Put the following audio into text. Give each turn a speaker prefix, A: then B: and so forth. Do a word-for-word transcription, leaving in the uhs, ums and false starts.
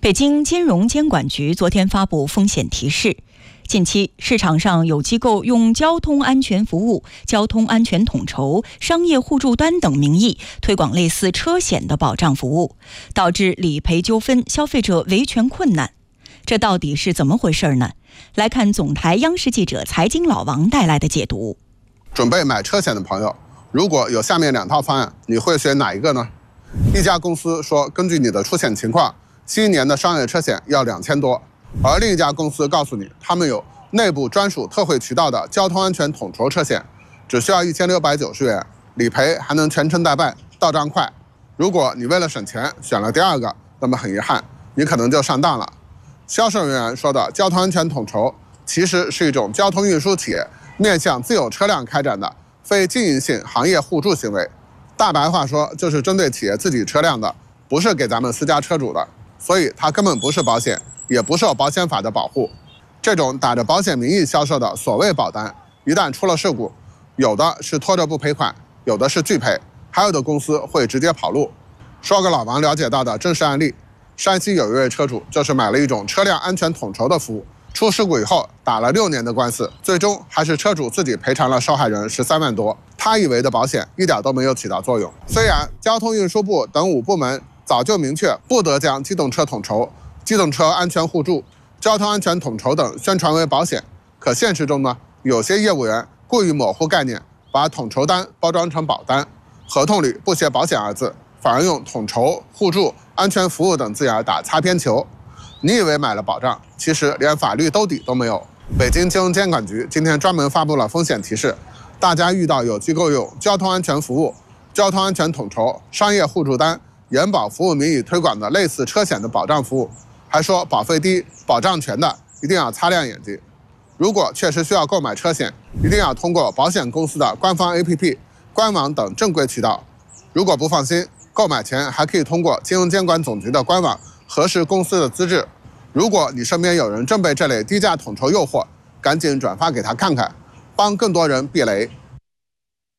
A: 北京金融监管局昨天发布风险提示，近期市场上有机构用交通安全服务、交通安全统筹、商业互助单等名义推广类似车险的保障服务，导致理赔纠纷、消费者维权困难。这到底是怎么回事呢？来看总台央视记者财经老王带来的解读。
B: 准备买车险的朋友，如果有下面两套方案，你会选哪一个呢？一家公司说，根据你的出险情况，新一年的商业车险要两千多，而另一家公司告诉你，他们有内部专属特惠渠道的交通安全统筹车险，只需要一千六百九十元，理赔还能全程代办，到账快。如果你为了省钱选了第二个，那么很遗憾，你可能就上当了。销售人员说的交通安全统筹，其实是一种交通运输企业面向自有车辆开展的非经营性行业互助行为。大白话说，就是针对企业自己车辆的，不是给咱们私家车主的，所以它根本不是保险，也不受保险法的保护。这种打着保险名义销售的所谓保单，一旦出了事故，有的是拖着不赔款，有的是拒赔，还有的公司会直接跑路。说个老王了解到的真实案例，山西有一位车主就是买了一种车辆安全统筹的服务，出事故以后打了六年的官司，最终还是车主自己赔偿了受害人十三万多。他以为的保险一点都没有起到作用。虽然交通运输部等五部门早就明确不得将机动车统筹、机动车安全互助、交通安全统筹等宣传为保险，可现实中呢，有些业务员故意模糊概念，把统筹单包装成保单，合同里不写保险二字，反而用统筹、互助、安全服务等字眼打擦边球。你以为买了保障，其实连法律兜底都没有。北京金融监管局今天专门发布了风险提示，大家遇到有机构用交通安全服务、交通安全统筹、商业互助单、延保服务名义推广的类似车险的保障服务，还说保费低、保障全的，一定要擦亮眼睛。如果确实需要购买车险，一定要通过保险公司的官方 A P P、官网等正规渠道。如果不放心，购买前还可以通过金融监管总局的官网核实公司的资质。如果你身边有人正被这类低价统筹诱惑，赶紧转发给他看看，帮更多人避雷。